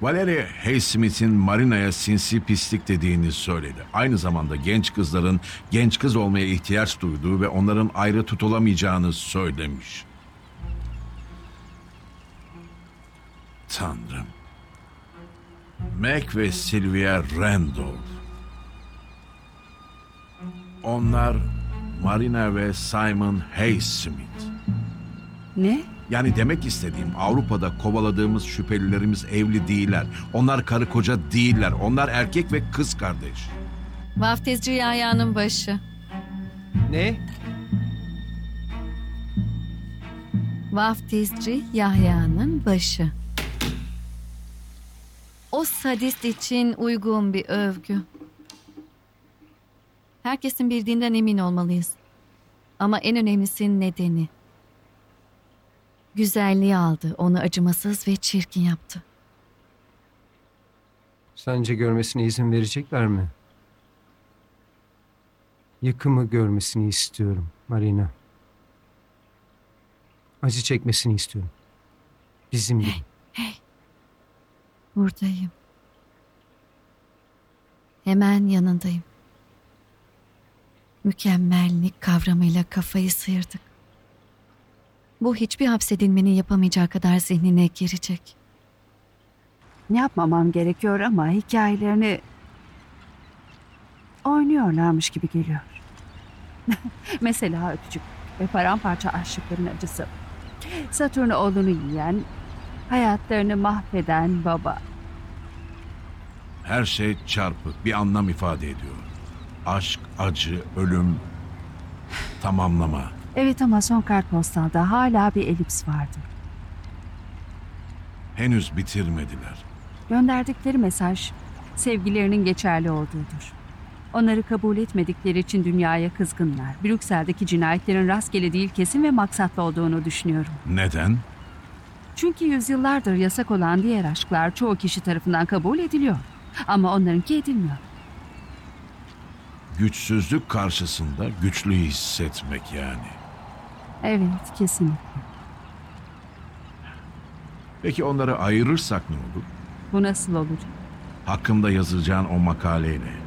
Valerie Highsmith'in Marina'ya sinsi pislik dediğini söyledi. Aynı zamanda genç kızların genç kız olmaya ihtiyaç duyduğu ve onların ayrı tutulamayacağını söylemiş. Tanrım. Meg ve Sylvia Randolph. Onlar Marina ve Simon Highsmith. Ne? Yani demek istediğim Avrupa'da kovaladığımız şüphelilerimiz evli değiller. Onlar karı koca değiller. Onlar erkek ve kız kardeş. Vaftizci Yahya'nın başı. Ne? Vaftizci Yahya'nın başı. O sadist için uygun bir övgü. Herkesin bildiğinden emin olmalıyız. Ama en önemlisi nedeni. Güzelliği aldı, onu acımasız ve çirkin yaptı. Sence görmesine izin verecekler mi? Yıkımı görmesini istiyorum Marina. Acı çekmesini istiyorum. Bizim gibi. Buradayım. Hemen yanındayım. Mükemmellik kavramıyla kafayı sıyırdık. Bu hiçbir hapsedilmenin yapamayacağı kadar zihnine girecek. Ne yapmamam gerekiyor ama hikayelerini oynuyorlarmış gibi geliyor. Mesela öpücük ve paramparça aşıkların acısı. Satürn oğlunu yiyen, hayatlarını mahveden baba. Her şey çarpık, bir anlam ifade ediyor. Aşk, acı, ölüm, tamamlama. Evet ama son kartpostalda hala bir elips vardı. Henüz bitirmediler. Gönderdikleri mesaj sevgilerinin geçerli olduğudur. Onları kabul etmedikleri için dünyaya kızgınlar. Brüksel'deki cinayetlerin rastgele değil kesin ve maksatlı olduğunu düşünüyorum. Neden? Çünkü yüzyıllardır yasak olan diğer aşklar çoğu kişi tarafından kabul ediliyor. Ama onlarınki edilmiyor. Güçsüzlük karşısında güçlü hissetmek yani. Evet, kesinlikle. Peki onları ayırırsak ne olur? Bu nasıl olur? Hakkımda yazacağın o makaleyle.